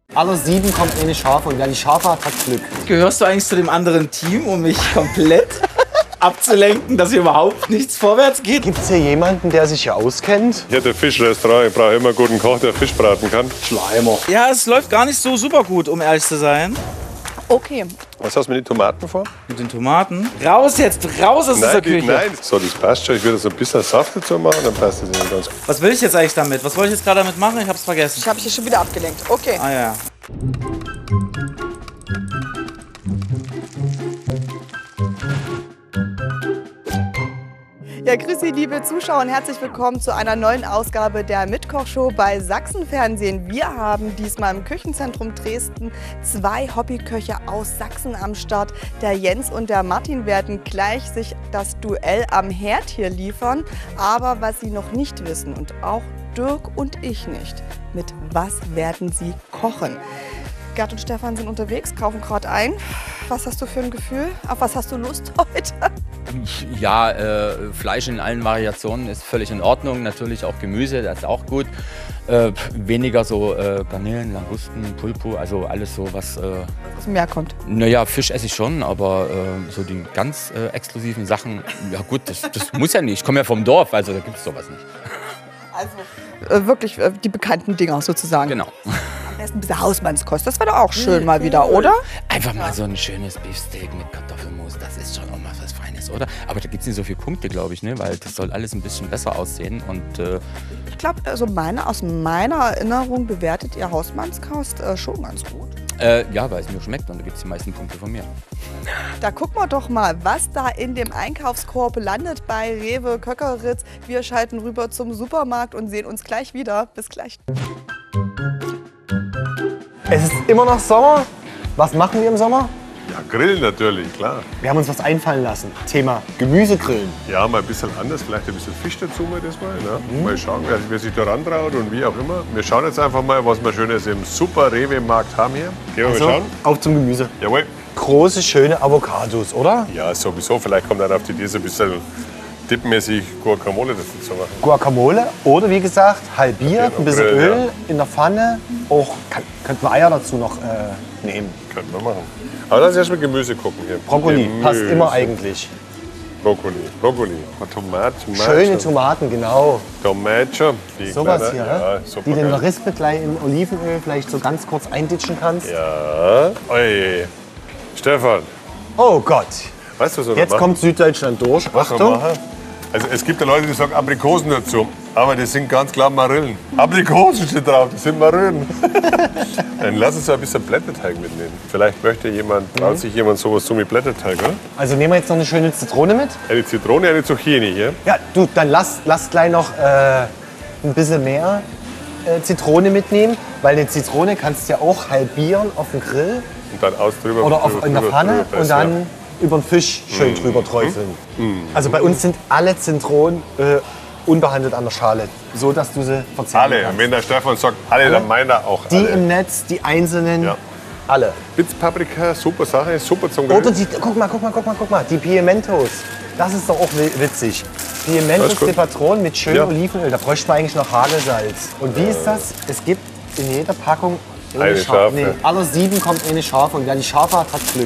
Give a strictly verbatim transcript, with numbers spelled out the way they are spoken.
Aller sieben kommt eine Schafe und wer die Schafe hat, hat Glück. Gehörst du eigentlich zu dem anderen Team, um mich komplett abzulenken, dass hier überhaupt nichts vorwärts geht? Gibt es hier jemanden, der sich hier auskennt? Hier hat ein Fischrestaurant. Ich brauche immer einen guten Koch, der Fisch braten kann. Schleimer. Ja, es läuft gar nicht so super gut, um ehrlich zu sein. Okay. Was hast du mit den Tomaten vor? Mit den Tomaten. Raus jetzt, raus aus dieser Nein, die, Küche. nein. So, das passt schon. Ich würde so ein bisschen Saft dazu machen, dann passt das nicht ganz gut. Was will ich jetzt eigentlich damit? Was wollte ich jetzt gerade damit machen? Ich hab's vergessen. Ich habe dich schon wieder abgelenkt. Okay. Ah ja. Ja, grüß Sie, liebe Zuschauer, und herzlich willkommen zu einer neuen Ausgabe der Mitkochshow bei Sachsenfernsehen. Wir haben diesmal im Küchenzentrum Dresden zwei Hobbyköche aus Sachsen am Start. Der Jens und der Martin werden gleich sich das Duell am Herd hier liefern. Aber was Sie noch nicht wissen und auch Dirk und ich nicht, mit was werden sie kochen? Gerd und Stefan sind unterwegs, kaufen gerade ein. Was hast du für ein Gefühl? Auf was hast du Lust heute? Ja, äh, Fleisch in allen Variationen ist völlig in Ordnung. Natürlich auch Gemüse, das ist auch gut. Äh, weniger so äh, Garnelen, Langusten, Pulpo, also alles so, was... Äh, Aus dem Meer kommt. naja, Fisch esse ich schon, aber äh, so die ganz äh, exklusiven Sachen, ja gut, das, das muss ja nicht. Ich komme ja vom Dorf, also da gibt es sowas nicht. Also äh, wirklich äh, die bekannten Dinger sozusagen. Genau. Am besten ein bisschen Hausmannskost, das wäre doch auch schön mal wieder, oder? Einfach mal so ein schönes Beefsteak mit Kartoffelmus, das ist schon auch mal was Feines, oder? Aber da gibt es nicht so viele Punkte, glaube ich, ne? Weil das soll alles ein bisschen besser aussehen. Und äh, Ich glaube, also meine, aus meiner Erinnerung bewertet ihr Hausmannskost äh, schon ganz gut. äh, ja, weil es mir schmeckt und da gibt es die meisten Punkte von mir. Da gucken wir doch mal, was da in dem Einkaufskorb landet bei Rewe Köckeritz. Wir schalten rüber zum Supermarkt und sehen uns gleich wieder. Bis gleich. Es ist immer noch Sommer. Was machen wir im Sommer? Ja, grillen natürlich, klar. Wir haben uns was einfallen lassen. Thema Gemüsegrillen. Ja, mal ein bisschen anders, vielleicht ein bisschen Fisch dazu mal das mal. Ne? Mal schauen, wer, wer sich da rantraut und wie auch immer. Wir schauen jetzt einfach mal, was wir Schönes im super Rewe-Markt haben hier. Gehen wir Also, mal schauen. auf zum Gemüse. Jawohl. Große, schöne Avocados, oder? Ja, sowieso. Vielleicht kommt einer auf die Idee, so ein bisschen dipmäßig Guacamole dazu zu machen. Guacamole oder wie gesagt, halbiert, Genau, ein bisschen Grill, Öl in der Pfanne. Auch kann, könnten wir Eier dazu noch äh, nehmen. Könnten wir machen. Aber lass uns erst mal Gemüse gucken hier. Brokkoli, Gemüse. passt immer eigentlich. Brokkoli, Brokkoli. Tomaten, Tomaten. Schöne Tomaten, genau. Tomaten. Die Sowas kleine- hier, ja, hä? super Die du in der geil. Rispe gleich in Olivenöl vielleicht so ganz kurz einditschen kannst. Ja. Oi. Stefan, Oh Gott, weißt du, was wir jetzt machen? kommt Süddeutschland durch. Was wir Achtung. machen? Also es gibt ja Leute, die sagen Aprikosen dazu. Aber das sind ganz klar Marillen. Aprikosen steht drauf, das sind Marillen. Dann lass uns so ein bisschen Blätterteig mitnehmen. Vielleicht möchte jemand, traut sich jemand sowas zu mit Blätterteig, oder? Also nehmen wir jetzt noch eine schöne Zitrone mit. Eine Zitrone, eine Zucchini hier. Ja, du, dann lass, lass gleich noch äh, ein bisschen mehr äh, Zitrone mitnehmen. Weil eine Zitrone kannst du ja auch halbieren auf dem Grill Und dann aus drüber. oder auf, drüber, in der drüber, Pfanne drüber, und ja. dann über den Fisch schön drüber träufeln. Also bei uns sind alle Zitronen äh, unbehandelt an der Schale, so dass du sie verzehren Alle. Und kannst. wenn der Stefan sagt alle, dann meint er auch Die alle. im Netz, die einzelnen, Ja. alle. Spitzpaprika, super Sache, super zum Grillen. Oder die, guck mal, guck mal, guck mal, guck mal, die Piementos. Das ist doch auch wi- witzig. Piementos Das ist gut. de Patron mit schönem Ja. Olivenöl. Da bräuchte man eigentlich noch Hagelsalz. Und wie ist das? Es gibt in jeder Packung Eine Schaf- Schafe. Nee, aller sieben kommt eine Schafe und wer die Schafe hat, hat Glück.